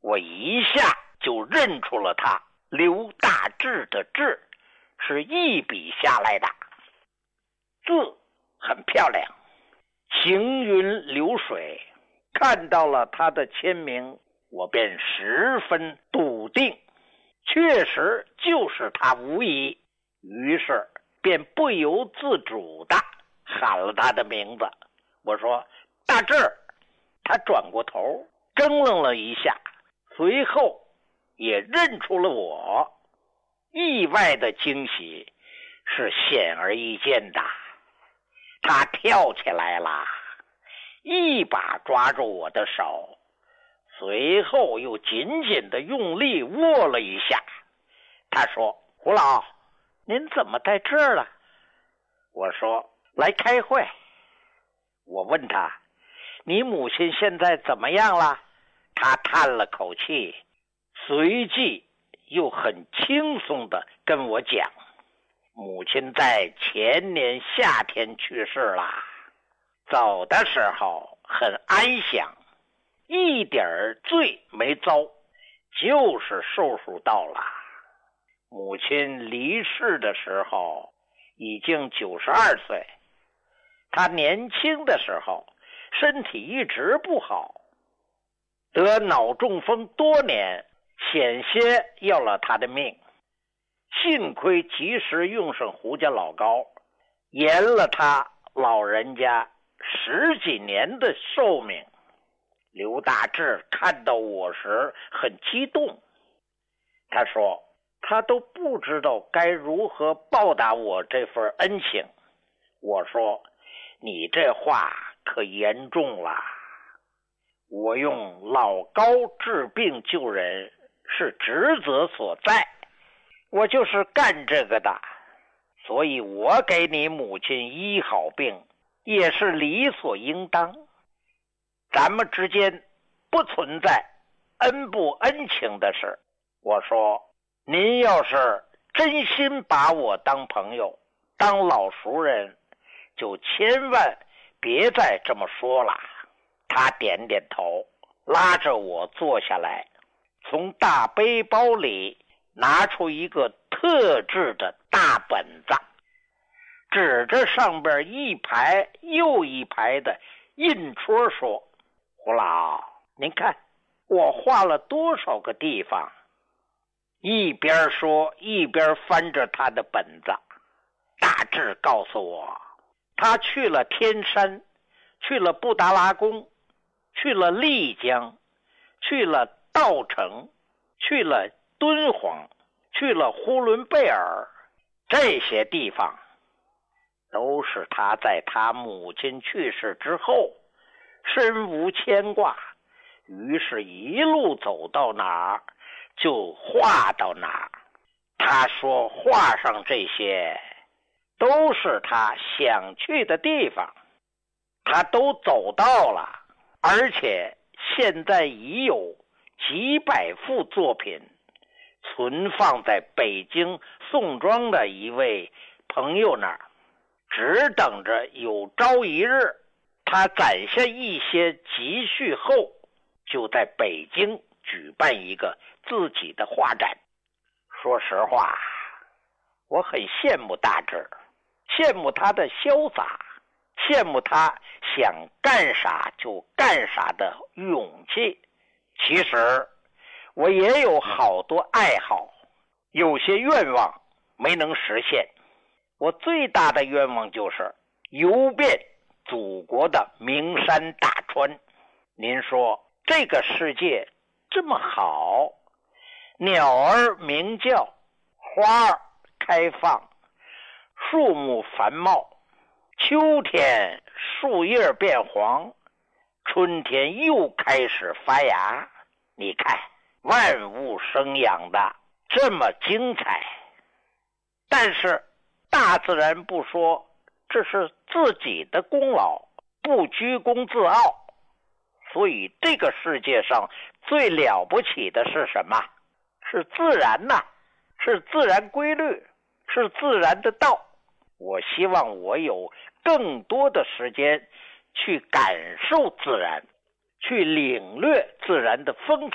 我一下就认出了他刘大志的志是一笔下来的，字很漂亮，行云流水。看到了他的签名，我便十分笃定，确实就是他无疑，于是便不由自主地喊了他的名字。我说大志，他转过头怔愣了一下，随后也认出了我。意外的惊喜是显而易见的，他跳起来了，一把抓住我的手，随后又紧紧地用力握了一下。他说，胡老，您怎么在这儿了？我说，来开会。我问他，你母亲现在怎么样了？他叹了口气，随即又很轻松地跟我讲，母亲在前年夏天去世了，走的时候很安详，一点罪没遭，就是寿数到了。母亲离世的时候已经92岁，她年轻的时候身体一直不好，得脑中风多年，险些要了她的命。幸亏及时用上胡家老膏，延了她老人家10几年的寿命。刘大志看到我时很激动，他说他都不知道该如何报答我这份恩情。我说你这话可严重了，我用老膏治病救人是职责所在，我就是干这个的，所以我给你母亲医好病也是理所应当。咱们之间不存在恩不恩情的事。我说您要是真心把我当朋友当老熟人，就千万别再这么说了。他点点头，拉着我坐下来，从大背包里拿出一个特制的大本子，指着上边一排又一排的印戳说，胡老，您看我画了多少个地方。一边说一边翻着他的本子。大致告诉我，他去了天山，去了布达拉宫，去了丽江，去了稻城，去了敦煌，去了呼伦贝尔，这些地方都是他在他母亲去世之后身无牵挂，于是一路走到哪儿就画到哪儿。他说画上这些都是他想去的地方，他都走到了，而且现在已有几百幅作品存放在北京宋庄的一位朋友那儿，只等着有朝一日他攒下一些积蓄后，就在北京举办一个自己的画展。说实话，我很羡慕大志，羡慕他的潇洒，羡慕他想干啥就干啥的勇气。其实我也有好多爱好，有些愿望没能实现。我最大的愿望就是游遍祖国的名山大川。您说这个世界这么好，鸟儿鸣叫，花儿开放，树木繁茂，秋天树叶变黄，春天又开始发芽。你看万物生养的这么精彩，但是大自然不说这是自己的功劳，不居功自傲。所以这个世界上最了不起的是什么？是自然呐，是自然规律，是自然的道。我希望我有更多的时间去感受自然，去领略自然的风